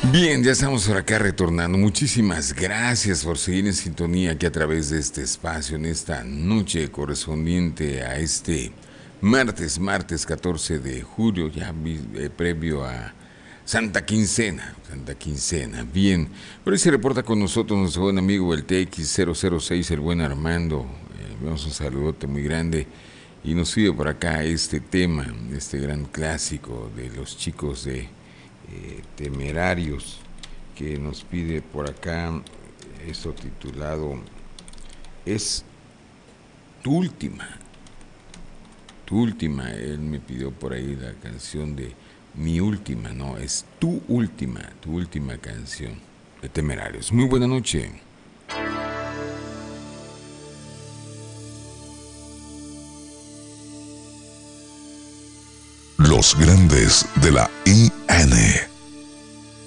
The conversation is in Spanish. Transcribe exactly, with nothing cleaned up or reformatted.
Bien, ya estamos por acá retornando. Muchísimas gracias por seguir en sintonía aquí a través de este espacio en esta noche correspondiente a este martes, martes catorce de julio, ya eh, previo a Santa Quincena, Santa Quincena. Bien, por ahí se reporta con nosotros nuestro buen amigo el T X cero cero seis, el buen Armando. Eh, vemos un saludote muy grande y nos sigue por acá este tema, este gran clásico de los chicos de Eh, Temerarios, que nos pide por acá esto titulado Es tu última, tu última. Él me pidió por ahí la canción de Mi última, no, es tu última, tu última canción de Temerarios. Muy buena noche. Los grandes de la I N